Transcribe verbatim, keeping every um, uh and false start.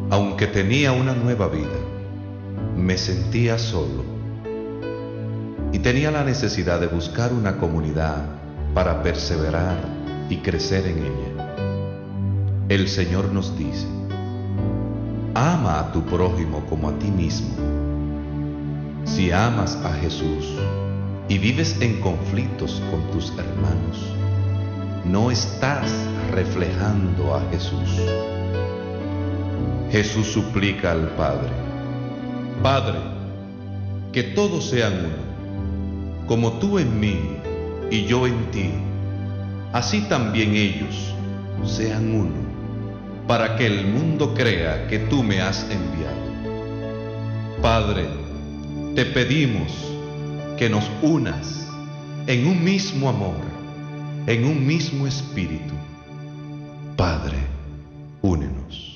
Aunque tenía una nueva vida, me sentía solo y tenía la necesidad de buscar una comunidad para perseverar y crecer en ella. El Señor nos dice: ama a tu prójimo como a ti mismo. Si amas a Jesús y vives en conflictos con tus hermanos, no estás reflejando a Jesús. Jesús suplica al Padre: Padre, que todos sean uno, como tú en mí y yo en ti, así también ellos sean uno, para que el mundo crea que tú me has enviado. Padre, te pedimos que nos unas en un mismo amor, en un mismo espíritu. Padre, únenos.